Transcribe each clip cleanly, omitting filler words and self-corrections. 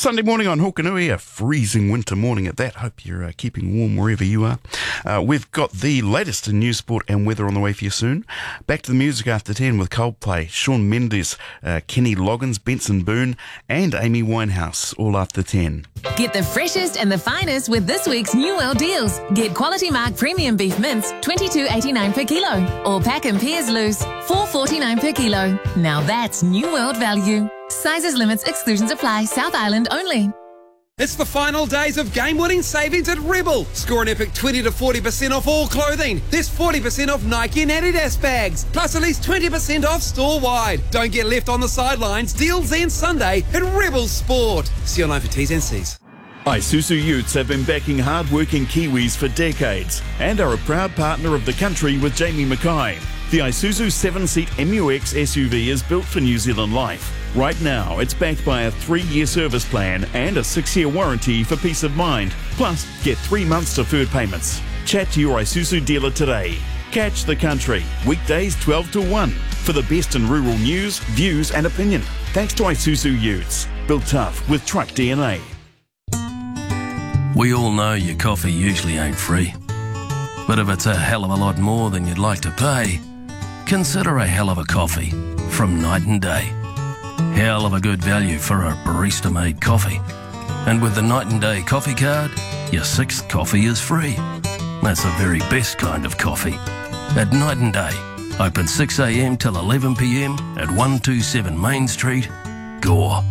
Sunday morning on Hokanui, a freezing winter morning at that. Hope you're keeping warm wherever you are. We've got the latest in news, sport and weather on the way for you soon. Back to the music after 10 with Coldplay, Shawn Mendes, Kenny Loggins, Benson Boone and Amy Winehouse, all after 10. Get the freshest and the finest with this week's New World deals. Get Quality Mark Premium Beef Mince, $22.89 per kilo. Or Pack and Pears Loose, $4.49 per kilo. Now that's New World value. Sizes, limits, exclusions apply. South Island only. It's the final days of game-winning savings at Rebel. Score an epic 20 to 40% off all clothing. There's 40% off Nike and Adidas bags, plus at least 20% off store-wide. Don't get left on the sidelines. Deals end Sunday at Rebel Sport. See online for T's and C's. Isuzu Utes have been backing hard-working Kiwis for decades and are a proud partner of the country with Jamie Mackay. The Isuzu 7-seat MUX SUV is built for New Zealand life. Right now, it's backed by a 3-year service plan and a 6-year warranty for peace of mind. Plus, get 3 months deferred payments. Chat to your Isuzu dealer today. Catch the country, weekdays 12 to 1, for the best in rural news, views and opinion. Thanks to Isuzu Utes, built tough with truck DNA. We all know your coffee usually ain't free. But if it's a hell of a lot more than you'd like to pay, consider a hell of a coffee from Night and Day. Hell of a good value for a barista-made coffee. And with the Night and Day coffee card, your 6th coffee is free. That's the very best kind of coffee. At Night and Day, open 6 a.m. till 11 p.m. at 127 Main Street, Gore.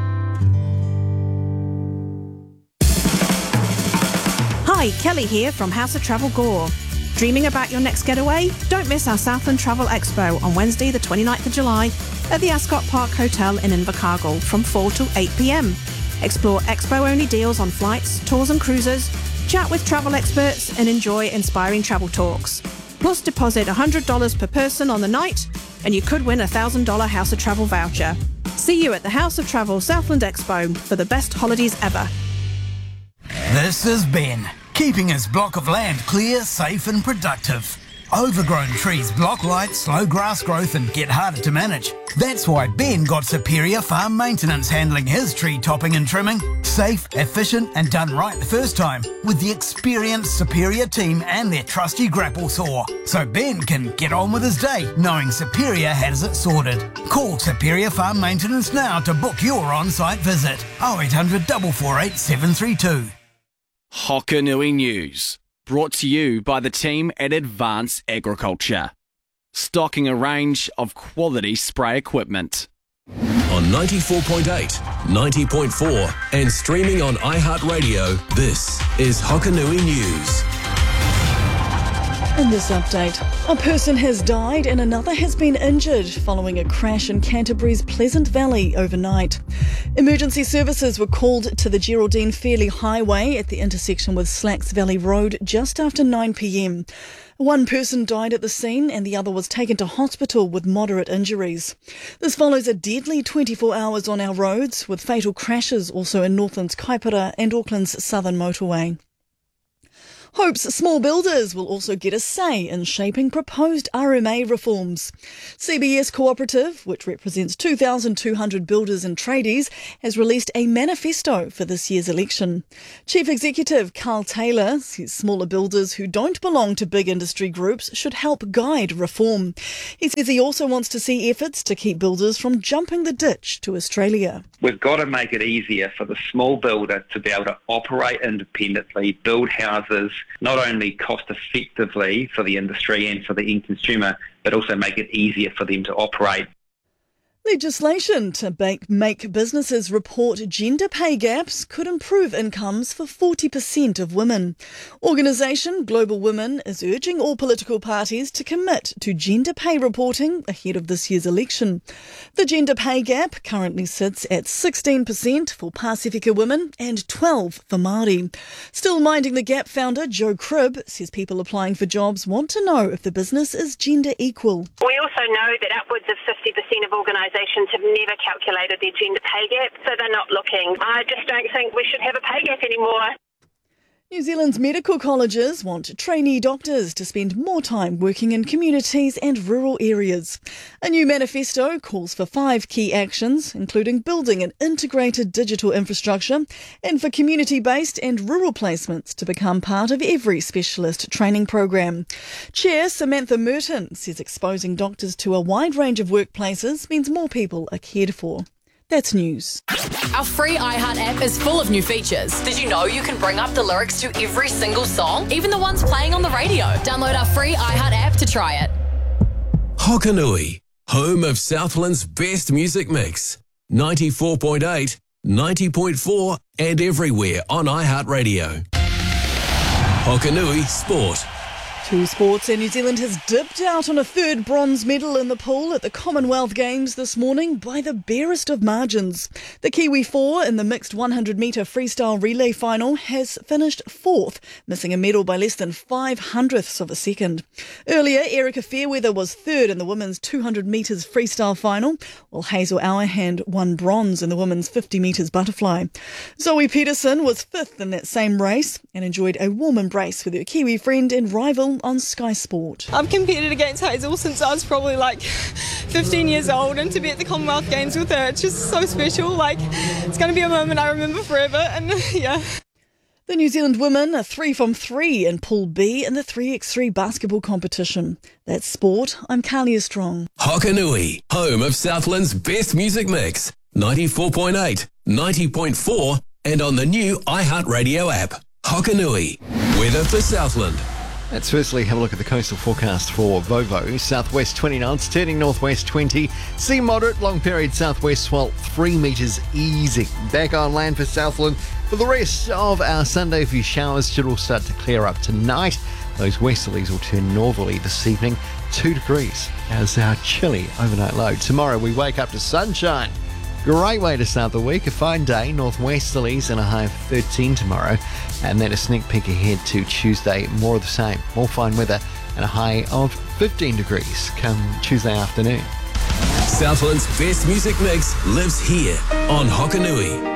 Hi, Kelly here from House of Travel Gore. Dreaming about your next getaway? Don't miss our Southland Travel Expo on Wednesday the 29th of July at the Ascot Park Hotel in Invercargill from 4 to 8 p.m. Explore expo-only deals on flights, tours and cruises, chat with travel experts and enjoy inspiring travel talks. Plus deposit $100 per person on the night and you could win a $1,000 House of Travel voucher. See you at the House of Travel Southland Expo for the best holidays ever. This is Ben, keeping his block of land clear, safe and productive. Overgrown trees block light, slow grass growth and get harder to manage. That's why Ben got Superior Farm Maintenance handling his tree topping and trimming. Safe, efficient and done right the first time with the experienced Superior team and their trusty grapple saw. So Ben can get on with his day knowing Superior has it sorted. Call Superior Farm Maintenance now to book your on-site visit. 0800 448 732. Hokanui News, brought to you by the team at Advance Agriculture, stocking a range of quality spray equipment. On 94.8, 90.4 and streaming on iHeartRadio, this is Hokanui News. In this update, a person has died and another has been injured following a crash in Canterbury's Pleasant Valley overnight. Emergency services were called to the Geraldine Fairley Highway at the intersection with Slacks Valley Road just after 9 p.m. One person died at the scene and the other was taken to hospital with moderate injuries. This follows a deadly 24 hours on our roads, with fatal crashes also in Northland's Kaipara and Auckland's Southern Motorway. Hope's small builders will also get a say in shaping proposed RMA reforms. CBS Cooperative, which represents 2,200 builders and tradies, has released a manifesto for this year's election. Chief Executive Carl Taylor says smaller builders who don't belong to big industry groups should help guide reform. He says he also wants to see efforts to keep builders from jumping the ditch to Australia. We've got to make it easier for the small builder to be able to operate independently, build houses, not only cost effectively for the industry and for the end consumer, but also make it easier for them to operate. Legislation to make businesses report gender pay gaps could improve incomes for 40% of women. Organisation Global Women is urging all political parties to commit to gender pay reporting ahead of this year's election. The gender pay gap currently sits at 16% for Pasifika women and 12% for Māori. Still Minding the Gap founder Joe Cribb says people applying for jobs want to know if the business is gender equal. We also know that upwards of 50% of organisations have never calculated their gender pay gap, so they're not looking. I just don't think we should have a pay gap anymore. New Zealand's medical colleges want trainee doctors to spend more time working in communities and rural areas. A new manifesto calls for 5 key actions, including building an integrated digital infrastructure and for community-based and rural placements to become part of every specialist training program. Chair Samantha Merton says exposing doctors to a wide range of workplaces means more people are cared for. That's news. Our free iHeart app is full of new features. Did you know you can bring up the lyrics to every single song, even the ones playing on the radio? Download our free iHeart app to try it. Hokanui, home of Southland's best music mix. 94.8, 90.4 and everywhere on iHeartRadio. Hokanui Sport. 2 sports, and New Zealand has dipped out on a 3rd bronze medal in the pool at the Commonwealth Games this morning by the barest of margins. The Kiwi 4 in the mixed 100-metre freestyle relay final has finished 4th, missing a medal by less than 5/100ths of a second. Earlier, Erica Fairweather was 3rd in the women's 200 metres freestyle final, while Hazel Auerhand won bronze in the women's 50 metres butterfly. Zoe Peterson was 5th in that same race and enjoyed a warm embrace with her Kiwi friend and rival on Sky Sport. I've competed against Hazel since I was probably 15 years old, and to be at the Commonwealth Games with her, it's just so special. It's going to be a moment I remember forever, and yeah. The New Zealand women are 3 from 3 in Pool B in the 3x3 basketball competition. That's sport. I'm Carlia Strong. Hokanui, home of Southland's best music mix. 94.8, 90.4 and on the new iHeartRadio app. Hokanui, weather for Southland. Let's firstly have a look at the coastal forecast for Vovo. Southwest 20 knots, turning northwest 20. Sea moderate, long period southwest swell 3 metres easing. Back on land for Southland. For the rest of our Sunday, a few showers should all start to clear up tonight. Those westerlies will turn northerly this evening. 2 degrees as our chilly overnight low. Tomorrow we wake up to sunshine. Great way to start the week. A fine day, northwesterlies and a high of 13 tomorrow. And then a sneak peek ahead to Tuesday, more of the same. More fine weather and a high of 15 degrees come Tuesday afternoon. Southland's best music mix lives here on Hokanui.